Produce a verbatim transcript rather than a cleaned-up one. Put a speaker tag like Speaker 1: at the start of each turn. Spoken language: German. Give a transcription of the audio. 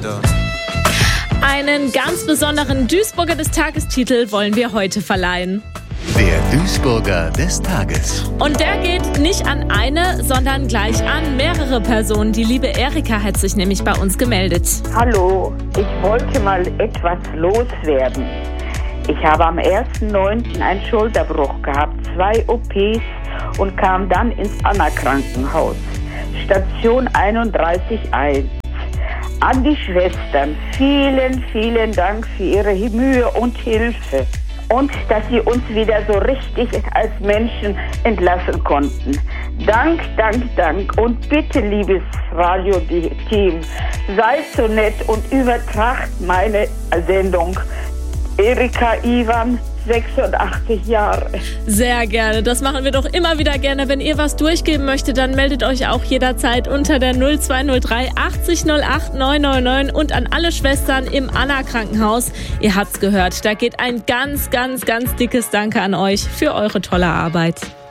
Speaker 1: da.
Speaker 2: Einen ganz besonderen Duisburger des Tagestitel wollen wir heute verleihen.
Speaker 3: Der Duisburger des Tages.
Speaker 2: Und der geht nicht an eine, sondern gleich an mehrere Personen. Die liebe Erika hat sich nämlich bei uns gemeldet.
Speaker 4: Hallo, ich wollte mal etwas loswerden. Ich habe am ersten neunten einen Schulterbruch gehabt, zwei O Ps und kam dann ins Anna-Krankenhaus. Station einunddreißig eins. An die Schwestern, vielen, vielen Dank für ihre Mühe und Hilfe. Und dass sie uns wieder so richtig als Menschen entlassen konnten. Dank, Dank, Dank. Und bitte, liebes Radio-Team, seid so nett und übertragt meine Sendung. Erika Iwan, sechsundachtzig Jahre.
Speaker 2: Sehr gerne. Das machen wir doch immer wieder gerne. Wenn ihr was durchgeben möchtet, dann meldet euch auch jederzeit unter der null zwei null drei achtzig null acht neun neun neun und an alle Schwestern im Anna-Krankenhaus. Ihr habt's gehört. Da geht ein ganz, ganz, ganz dickes Danke an euch für eure tolle Arbeit.